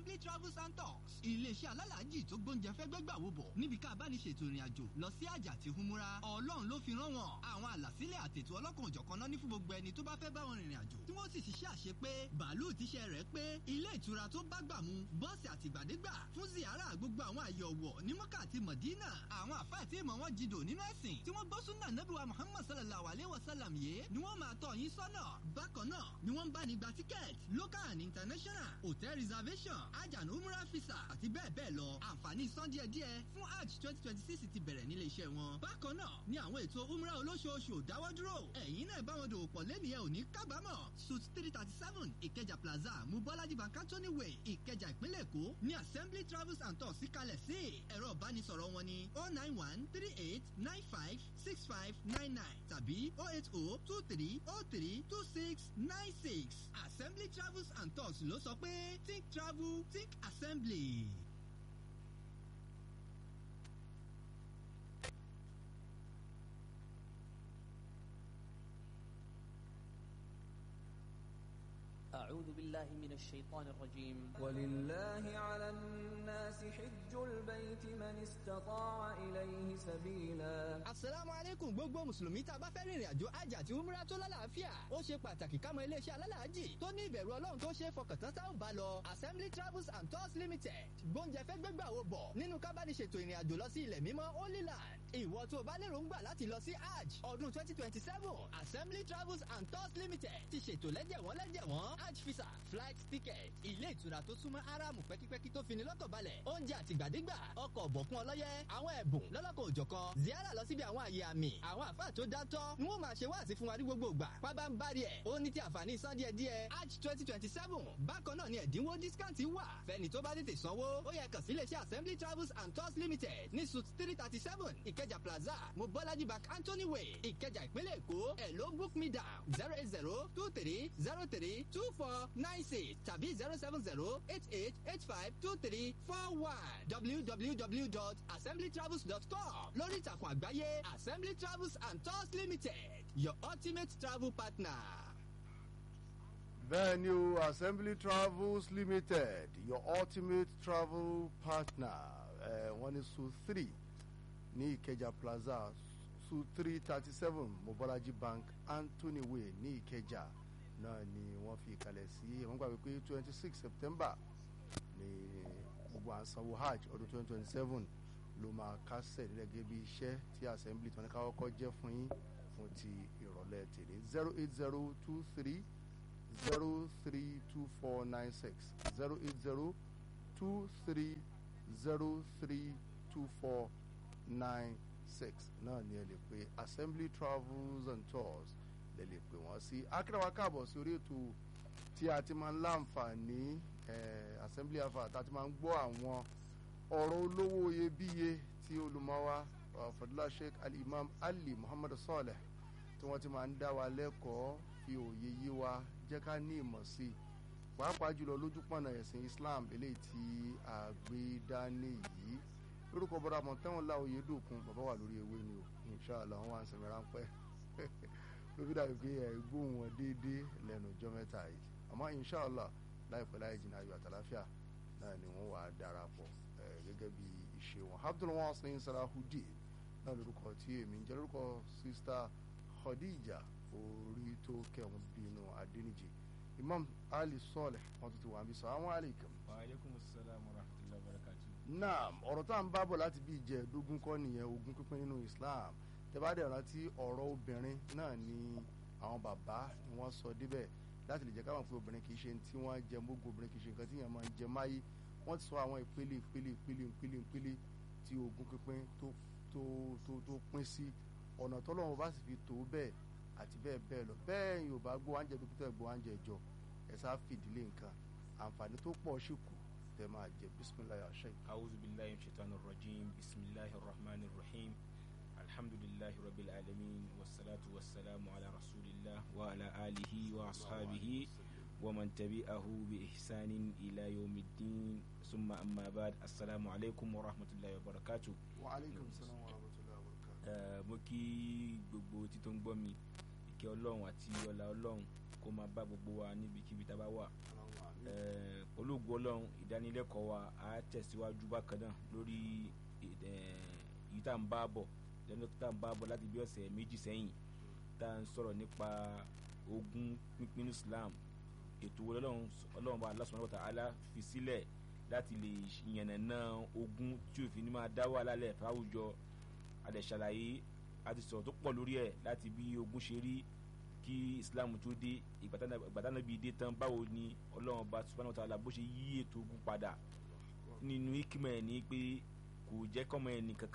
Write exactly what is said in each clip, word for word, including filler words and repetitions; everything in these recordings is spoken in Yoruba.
Assembly Travels and Tours iléeṣẹ́ alálàájì tó gbóúnjẹ fẹ́ gbẹ́gbà wo bọ̀ níbi ká bá ní ṣètò ìrìn àjò lọ sí àjì àti humura ọlọ́run ló fi rán wọn àwọn àlàsílẹ̀ àtètò ọlọ́kan òjọ̀kan náà ní fún gbogbo ẹni tó bá fẹ́ bá wọn rìnrìn àjò tí wọ́n sì ṣiṣẹ́ àṣepé bàálù tíṣẹ́ rẹ̀ pé ilé ìtura tó bá gbà mu bọ́ọ̀sì àtìgbàdégbà fún ziyara gbogbo àwọn àyè ọ̀wọ̀ ní Mọ́kà àti Mọ̀dínà àwọn àfáà tí ìmọ̀ wọn jìdò nínú ẹ̀sìn tí wọ́n gbọ́ súnà Nábì wa Muhammad sallallahu alayhi wa sallam yìí ni wọ́n máa tọ́ yín sọ́nà bákan náà ni wọ́n ń bá ní gba tíkẹ́ẹ̀tì local and international hotel reservation hajj and umrah visa àti bẹ́ẹ̀ bẹ́ẹ̀ lọ àǹfààní san díẹ̀ díẹ̀ fún hajj twenty twenty six ti bẹ̀rẹ̀ nílé iṣẹ́ wọn bákan náà ni àwọn ètò umrah olóṣooṣù dáwọ́ dúró ẹ̀yin náà bá wọn dòwò pọ̀ lẹ́nìyẹn ò ní kábàámọ̀ suit three thirty seven Ìkẹjà plaza Mobolaji Bankantoni way Ìkẹjà ìpínlẹ̀ Èkó ní Assembly Travels and Tours síkalẹ̀ sí ẹ̀rọ ìbánisọ̀rọ̀ wọn ní oh nine one three eight nine five six five nine nine tàbí oh eight oh two three oh three two six nine six Assembly Travels and Tours ló sọ pé think travel think assembly. أعوذ بالله من الشيطان الرجيم ولله على الناس حج البيت من استطاع إليه سبيلا. Assalamu alaikum gbogbo mùsùlùmí tá a bá fẹ́ rìnrìn àjò hajj àti umrah tó lálàáfíà ó ṣe pàtàkì ká mọ iléeṣẹ́ alálàájì tó ní ìbẹ̀rù ọlọ́run tó ṣe é fọkàntán tá ò bá lọ Assembly Travels and Tours Limited gbóúnjẹ fẹ́ gbégbà wo bọ̀ nínú kábàdìṣètò ìrìn àjò lọ sí ilẹ̀ mímọ́ Holy Land ìwọ tó o bá lérò ń gbà láti lọ sí hajj ọdún twenty twenty seven Assembly Travels and Tours Limited ti ṣètò lẹ́jẹ̀wọ́n lẹ́jẹ̀wọ́n hajj visa flight ticket ilé ìtura tó súnmọ́ aráàmù pẹ́kípẹ́kí tó fini lọ́kàn balẹ̀ oúnjẹ àtìgbàdégbà ọkọ̀ ọ̀bọ̀kún ọlọ́yẹ àwọn ẹ̀bùn lọ́lọ́kọ̀ òjọ̀kan ziara lọ síbi àwọn àyè àmì àwọn àfáà tó dátọ́ ń wọ́n máa ṣe wáàsí fún wa ní gbogbo ìgbà pábá ń bari ẹ̀ ó ní ti àǹfààní san díẹ̀ díẹ̀ hajj twenty twenty seven bákan náà ni ẹ̀dínwó discount wà fẹ́ni tó bá tètè sanwó ó yẹ kàn sí iléeṣẹ́ Assembly Travels and Tours Limited ní suit three thirty seven Ìkẹjà plaza Mobolaji Bankantoni way Ìkẹjà ìpínlẹ̀ Èkó ẹ̀ ló book me down zero eight zero two three zero three two four nine six tàbí zero seven zero eight eight eight five two three four one w w w dot assembly travels dot com lórí ìtàkùn àgbáyé Assembly Travels and Tours Limited your ultimate travel partner. bẹ́ẹ̀ ni o Assembly Travels Limited your ultimate travel partner ẹ̀ wọ́n ní su three ní Ìkẹjà plaza su three thirty seven Mobolaji Bank Anthony way ní Ìkẹjà náà ni wọ́n fi kalẹ̀ sí wọ́n gbàgbé pé twenty six September ní gbogbo àsanwó hajj ọdún twenty twenty seven ló máa kásẹ̀ nílẹ̀ gẹ́gẹ́ bí iṣẹ́ tí Assembly tí wọ́n ní ká kọ́kọ́ jẹ́ fún yín fún ti ìrọ̀lẹ́ tèlé zero eight zero two three zero three two four nine six zero eight zero two three zero three two four nine six náà ni ẹ lè pe Assembly Travels and Tours lè lè pè wọ́n sí akínáwá káàbọ̀ sí orí ètò tí a ti máa ń láǹfààní Assembly afa tá a ti máa ń gbọ́ àwọn ọ̀rọ̀ olówó iyebíye tí olùmọ̀wá Fadila Sheikh Al-Imam Ali Muhammad Saleh tí wọ́n ti máa ń dá wa lẹ́kọ̀ọ́ fi òye yé wa jẹ́ ká ní ìmọ̀ sí i pàápàá jùlọ lójúpọ̀nà ẹ̀sìn Islam eléyìí tí a gbé dání yìí lórúkọ bọ́dà mọ̀tẹ́wọ̀n láòye dòkun bàbá wà lórí ewé ni o inshallah wọn wà ń sẹ̀mẹ̀ ráńpẹ́ lóbi dàbí pé ẹ̀ gbóhùn wọn déédéé lẹ́nu ọjọ́ mẹ́ta yìí àmọ́ inshallah láìpẹ́ láì jìnnà ayọ̀ àtàláfíà náà ni wọ́n wà á darapọ̀ gẹ́gẹ́ bí ìṣe wọn Abdulwasin Salahudeen náà lórúkọ tí èmi ń jẹ́ lórúkọ sista Khadija orí tó kẹwọn bínú Adéníjì Imam Ali Saleh wọn tún ti wà níbi salamu alaykum. wa aleykum salaam wa rahmatullahi wa barakatuh. naam ọ̀rọ̀ tá à ń bá bọ̀ láti bí ìjẹ́ẹ̀dógún kọ́ nìyẹn ogún pínpín nínú Islam tẹ́bàdẹ̀ rántí ọ̀rọ̀ obìnrin náà ni àwọn bàbá ni wọ́n sọ débẹ̀ láti lè jẹ́ káwọn pé obìnrin kì í ṣe tí wọ́n jẹ mógún obìnrin kì í ṣe nǹkan tí yẹn máa ń jẹ máyé wọ́n ti sọ àwọn ìpele ìpele ìpele ìpele ìpele tí ogún pínpín tó tó tó tó pín sí ọ̀nà tọ́lọ́run bá sì fi tó bẹ́ẹ̀ àti bẹ́ẹ̀ bẹ́ẹ̀ lọ bẹ́ẹ̀ yóò bá gbọ́ oúnjẹ dókítà gbọ́ oúnjẹ jọ ẹ sá fìdílé nǹkan àǹfààní tó pọ̀ sí kù tẹ́ máa jẹ bisimilayi aṣẹ́. a'udhu billahi shaitanir rajim bisimilahi rahmanir rahim alhamdulillahi rabbil alamin wassalatu wassalamu ala rasulillah wa ala alihi wa ashabihi wa man tabi'ahu bi ihsanin ila yawmiddin summa amma ba'd assalamu alaikum wa rahmatullahi wa barakatuh. wa alaikum salam wa rahmatullahi wa barakatuh. mo kí gbogbo tí tó ń gbọ́ mi ìkẹ́ ọlọ́run àti ọlá ọlọ́run kó máa bá gbogbo wa níbikíbi tá a bá wà pẹ̀lú ògo Ọlọ́run ìdánilẹ́kọ̀ọ́ wa á tẹ̀síwájú bákan náà lórí èyí tá à ń bá bọ̀ lẹ́nu tá à ń bá bọ̀ láti bí ọ̀sẹ̀ méjì sẹ́yìn tá à ń sọ̀rọ̀ nípa ogún pínpín Islam ètò Ọlọ́run Ọlọ́run bá Allah subhanahu wa ta'ala fi sílẹ̀ láti lè yànnàná ogún tí òfin ní máa dá wàhálà lẹ̀ fáwùjọ àdẹ̀ṣàlàyé àti sọ̀rọ̀ tó pọ̀ lórí ẹ̀ láti bí ogún ṣe rí kí Islam tó dé ìgbàdánà bíi dé tán báwo ni Ọlọ́run bá subhanahu wa ta'ala bó ṣe yí ètò ogún padà nínú ikimọ̀ ẹ̀ ní pé kò jẹ́ kọ́mọ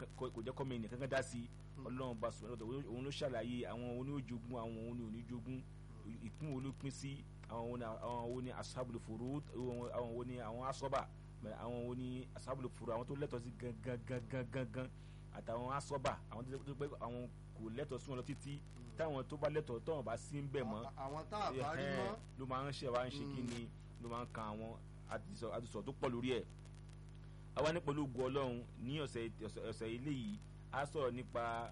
ẹnì kankan dá sí Ọlọ́run bá subhanahu wa ta'ala òun ló ṣàlàyé àwọn oníjogún àwọn oníjogún ìpín wo ló pín sí àwọn wo ni ashabul furud àwọn wo ni àwọn asọ́bà àwọn wo ni ashabul furud àwọn tó lẹ́tọ̀ọ́ sí gangan gangan gangan àtàwọn asọ́bà àwọn tó pé àwọn kò lẹ́tọ̀ọ́ sí wọn lọ títí táwọn tó bá lẹ́tọ̀ọ́ tó wọn bá sí ń bẹ̀ mọ́ àwọn tá a bá rí mọ́ ló máa ń ṣe wá ń ṣe kí ni ló máa ń kan àwọn àdìsọ̀ tó pọ̀ lórí ẹ̀. àwa ní pẹ̀lú ògo Ọlọ́run ní ọ̀sẹ̀ ilé yìí á sọ̀rọ̀ nípa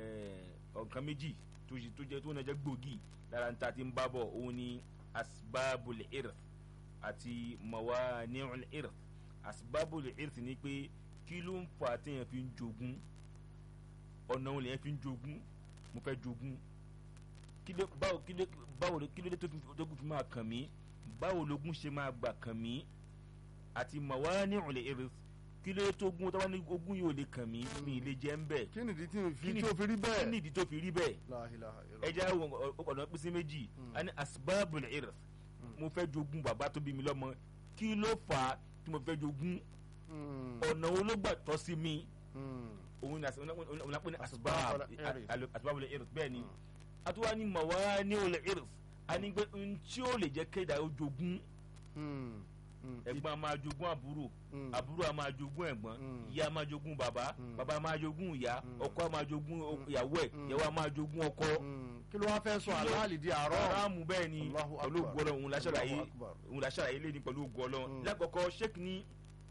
ọ̀kan méjì tó jẹ́ tó náà jẹ́ gbòógì lára níta tí ń bá bọ̀ òun ni asbabul irth àti mawani'ul irth. asbabul irth ni pé kí ló ń fa téèyàn fi ń jogún ọ̀nà òun lèyàn fi ń jogún mo fẹ́ jogún kí ló báwo kí ló báwo kí ló dé tó fi máa kàn mí báwo logún ṣe máa gbà kàn mí àti mawani'ul irth kí ló dé tó gún tó wá ní ogún yóò lè kàn mí mi lè jẹ́ ń bẹ̀. kí nìdí tó fi rí bẹ́ẹ̀. kí nìdí tó fi rí bẹ́ẹ̀. ẹ jẹ́ ọ̀nà pín sí méjì a ní asbabul irth mo fẹ́ jogún bàbá tó bí mi lọ́mọ kí ló fà á tí mo fẹ́ jogún ọ̀nà wo ló gbà tọ́ sí mi òun la pè ní asbabul irth bẹ́ẹ̀ ni àtúwá ní mawani'ul irth a ní pé n tí ó lè jẹ́ kéda ó jogún ẹ̀gbọ́n a máa jogún àbúrò àbúrò a máa jogún ẹ̀gbọ́n ìyá a máa jogún bàbá bàbá a máa jogún ìyá ọkọ a máa jogún ìyàwó ẹ̀ ìyàwó a máa jogún ọkọ. kí ló wá fẹ́ sọ aláàlì di àárọ̀. aráàmù bẹ́ẹ̀ ni pẹ̀lú ògo Ọlọ́run òun láṣàlàyé òun láṣàlàyé lé ní pẹ̀lú ògo Ọlọ́run. lákọ̀ọ́kọ́ sheik ni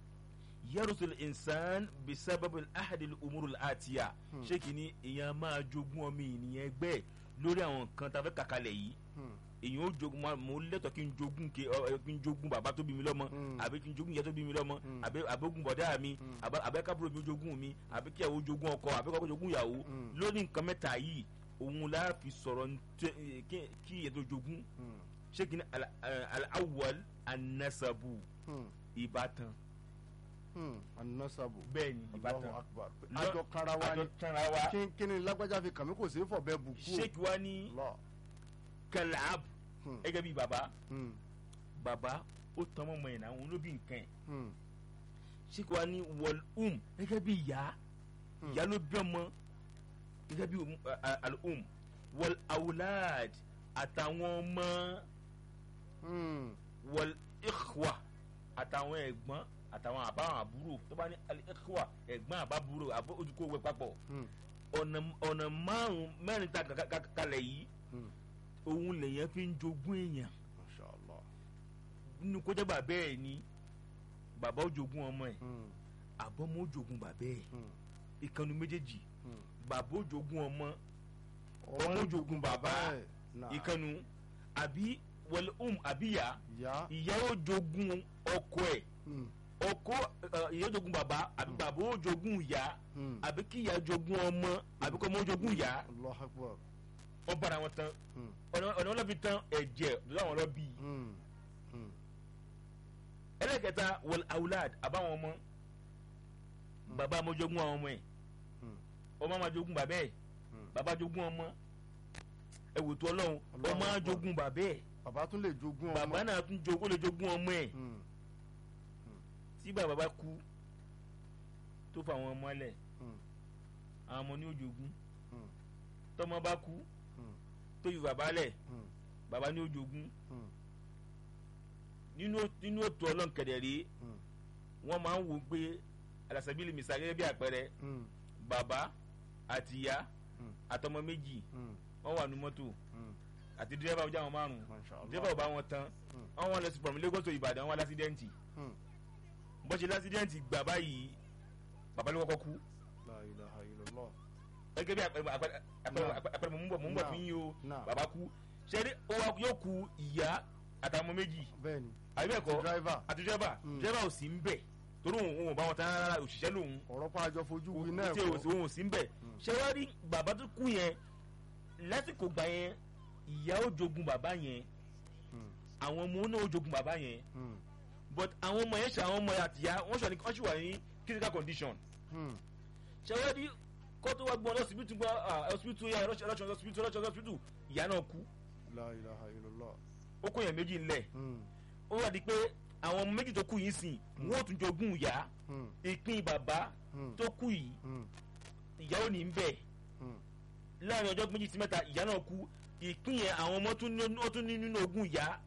yarusul insan bisababil ahadil umurul atiya sheik ni èèyàn máa jogún ọmọ ènìyàn ẹgbẹ́ lórí àwọn nǹkan tá a fẹ́ kàkalẹ̀ yìí èyàn ó jogún mo lẹ́tọ̀ọ́ kí n jogún kí n jogún bàbá tó bí mi lọ́mọ àbí kí n jogún ìyá tó bí mi lọ́mọ àbí àbógun bọ̀dá mi àbí kábúrò mi jogún mi àbí kí ìyàwó jogún ọkọ àbí kọ́kọ́ jogún ìyàwó lórí nǹkan mẹ́ta yìí òun la fi sọ̀rọ̀ kí ìyẹn tó jogún ṣé kí ni al-awwal an-nasabu ìbátan. an-nasabu bẹ́ẹ̀ ni ìbátan àjọ kanra wa ni kí ni lágbájá fi kàmí kò sí fọ̀bẹ́ bù kú. ṣé kí wá ní kalab ẹgẹ bíi baba baba ó tọmọ ọmọ yẹn náà òun ló bí nǹkan yẹn ṣíkò wa ní wọl um ẹgẹ bíi ìyá ìyá ló bí ọmọ ẹgẹ bíi al um wọl awulad àtàwọn ọmọ wọl ikhwa àtàwọn ẹ̀gbọ́n àtàwọn àbáwọn àbúrò tó bá ní al ikhwa ẹ̀gbọ́n àbábúrò àbó ojúkó wẹ papọ̀ ọ̀nà márùn mẹ́rin ta kalẹ̀ yìí òun lèyàn fi ń jogún èèyàn nínú kọjá bàbá ẹ ní bàbá ó jogún ọmọ ẹ àbọ̀mọ́ ó jogún bàbá ẹ ìkànnì méjèèjì bàbá ó jogún ọmọ ọmọ ó jogún bàbá ìkànnì àbí wọlé um àbí ìyá ìyá ó jogún ọkọ ẹ ọkọ ìyá ó jogún bàbá àbí bàbá ó jogún ìyá àbí kí ìyá jogún ọmọ àbí kọ́ ọmọ ó jogún ìyá wọ́n bára wọn tán ọ̀nà wọn lọ́bi tán ẹ̀jẹ̀ lọ́wọ́ àwọn lọ́bi. ẹlẹ́kẹta wọl awulad àbáwọn ọmọ bàbá máa jogún àwọn ọmọ ẹ̀ ọmọ máa jogún bàbá ẹ̀ bàbá jogún ọmọ ẹ̀wò tó ọlọ́run ọmọ máa jogún bàbá ẹ̀ bàbá tún lè jogún ọmọ bàbá náà tún jogún lè jogún ọmọ ẹ̀ tí bàbá bá kú tó fa àwọn ọmọ lẹ̀ àwọn ọmọ ní ó jogún tọ́mọ bá kú tó yù bàbá lẹ̀ bàbá ní ó jogún nínú ètò ọlọ́nkẹ̀dẹ̀ rí wọ́n máa ń wò pé alasabili misali gẹ́gẹ́ bí àpẹẹrẹ bàbá àti ìyá àtọmọ méjì wọ́n wà ní mọ́tò àti dírẹ́bà ọjà wọn márùn dírẹ́bà ọba wọn tán wọ́n wọ́n lọ sí from Lagos to Ìbàdàn wọ́n wá lásídẹ́ǹtì bó ṣe lásídẹ́ǹtì gbà báyìí bàbá ló kọ́kọ́ kú gẹ́gẹ́ bí àpẹẹrẹ mò ń bọ̀ mò ń bọ̀ fún yín o bàbá kú ṣẹ́rí yóò kú ìyá àtàwọn méjì àbí bẹ́ẹ̀ kọ́ driver. àti driver Mm. driver ò sí ń bẹ̀ torí òun òun ò bá wọn tán rárá òṣìṣẹ́ lòun ọ̀rọ̀ pa àjọ fojú wí náà tí òun ò sí ń bẹ̀ ṣé wá rí bàbá tó kú yẹn lásìkò gbà yẹn ìyá ó jogun bàbá yẹn àwọn ọmọ náà ó jogun bàbá yẹn but àwọn ọmọ yẹn ṣe àwọn ọmọ yẹn àtìyá wọ́n ṣe wọ́n ṣì wà ní critical condition ṣé wá rí kó tó wá gbọ́n lọ́sibítù gbọ́ ọsibítù yá ẹlọ́ṣọ́ ọsibítù ẹlọ́ṣọ́ ọsibítù ìyá náà kú La ilaha illallah. ó kó yẹn méjì ńlẹ̀ ó wá di pé àwọn ọmọ méjì tó kú yìí sìn wọ́n ò tún jogún ìyá ìpín bàbá tó kú yìí ìyá ò ní ń bẹ̀ láàrin ọjọ́ méjì sí mẹ́ta ìyá náà kú ìpín yẹn àwọn ọmọ tún ní nínú ogún ìyá.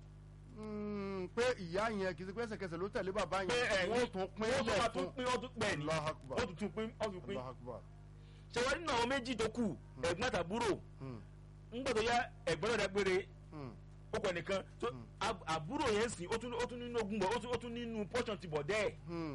pé ìyá yẹn kì í ṣe pé ẹsẹ̀kẹsẹ̀ ló tẹ̀lé bàbá pé ẹ yẹn wọ́n tún pín wọ́n lẹ̀ tún fún pín wọ́n tún pẹ̀ ní Allahu Akbar. wọ́n tún tún pín wọ́n tún pín. Allahu Akbar. ṣèwádìí nínú àwọn méjì tó kù ẹ̀gbọ́n àtàbúrò ńgbà tó yá ẹ̀gbọ́n náà dágbére ó kọ nìkan tó ab- àbúrò yẹn sìn ó tún ó tún nínú ogún bọ̀ ó tún ó tún nínú portion ti bọ̀ dẹ́ẹ̀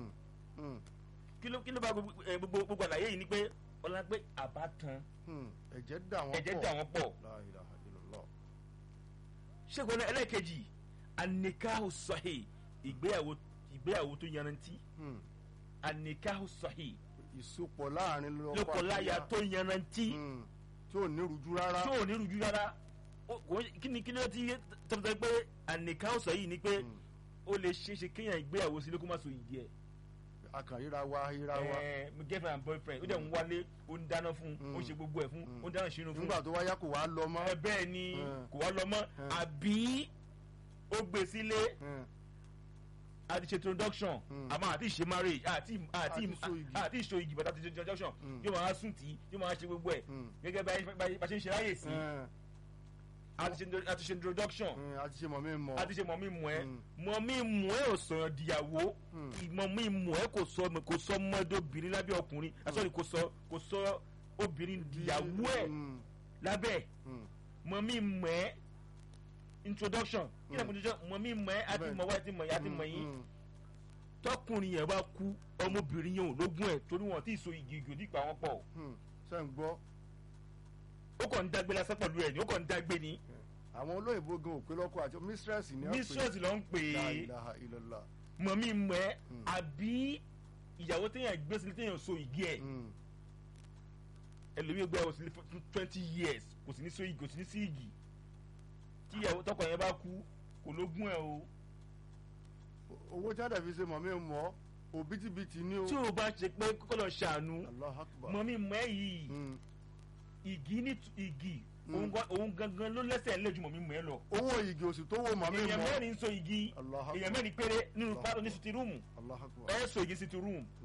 kí ló kí ló bá gbogbo ẹ, gbogbo gbogbo àlàyé yìí ni pé ọlá pé àbá tan ẹ̀jẹ̀ dà wọ́n pọ̀ ẹ̀jẹ̀ dà wọ́n pọ̀ La ilaha illallah. ṣégun ẹlẹ́ẹ̀kejì anikahu sahih ìgbéyàwó ìgbéyàwó tó yanrantí Hmm. anikahu sahih ìsopọ̀ láàrin lọ́kọláya tó yanrantí Hmm. tí ò ní rújú rárá. tí ò ní rújú rárá Ó- kò- kí ni kí ló ti tọ́tọ́ pé anikahu sahih ni pé Hmm. ó lè ṣeéṣe kéèyàn ìgbéyàwó sílé kó má so ìdí ẹ̀ akànríra wa ríra wa. ẹ̀ girlfriend and boyfriend ó dẹ̀ ń wálé ó ń dáná fún ó ń ṣe gbogbo ẹ̀ fún ó ń dáná ṣínú fún nígbà tó wáyá kò wá lọ mọ́. ẹ bẹ́ẹ̀ ni Hmm. kò wá lọ mọ́ Hmm. àbí ó gbé sílé Hmm. àti ṣe introduction Mm. àmọ́ àti ṣe marriage àti àti Àti so igi. àti ṣe igi bàtà àti ṣe introduction Mm. yóò máa sùn tí yóò máa ṣe gbogbo ẹ̀ Mm. gẹ́gẹ́ bá bá- bá ṣe ń ṣe láyè sí Hmm. àti ṣe àti ṣe introduction Hmm. a ti ṣe mọ̀ mí mọ̀. àti ṣe mọ̀ mí mọ̀ ẹ́ Mm. mọ̀ mí mọ̀ ẹ́ ò sọ̀rọ̀ dìyàwó Mm. mọ̀ mí mọ̀ ẹ́ kò sọ kò sọ ọmọdébìnrin lábẹ́ ọkùnrin àsọ̀rọ̀ kò sọ kò sọ obìnrin dìyàwó ẹ̀ Hmm. lábẹ́ Hmm. mọ̀ mí mọ̀ ẹ́ introduction kí ni Mm. introduction mọ̀ mí mọ̀ ẹ́ àti Bẹ́ẹ̀. mọ̀ wá àti mọ̀ yá àti mọ̀ yín Hmm. tọkùnrin yẹn bá kú ọmọbìnrin yẹn ò lógún ẹ torí wọn tí ì so igi igi òdìpá wọn pọ̀ Hmm. ṣé ń gbọ́ ó kàn ń dágbé lásán pẹ̀lú ẹ̀ ní ó kàn ń dágbé ni àwọn olóyìnbó gan òpè lọ́kọ àti mistress ni wọ́n pè. mistress ló ń pè La é ilaha illallah. mọ̀mí mọ̀ ẹ́ Mm. àbí ìyàwó téèyàn gbé sílé téèyàn so igi ẹ̀ Hmm. ẹlòmíì gbé àwọn sílé fún twenty years kò sí ní so igi kò sí ní sí igi tí ìyàwó tọkọ yẹn bá kú kò lógún ẹ o owó tí a dàbí ṣe mọ̀ mí mọ̀ òbítíbitì ni o. tí o bá ṣe pé kókó lọ ṣàánú Allahu Akbar. mọ̀mí mọ̀ ẹ́ yìí Hmm. igi ní igi Mm. òun gan- òun gangan ló lẹ́sẹ̀ ńlẹ̀ ju mọ̀mí mọ̀ ẹ́ lọ. owó igi òsì tó wò mọ̀ mí èèyàn mọ̀. mẹ́rin ń so igi Allahu Akbar. èèyàn mẹ́rin péré nínú Allahu pàtó ní Akbar. sitting room Allahu Akbar. ẹ so igi sitting room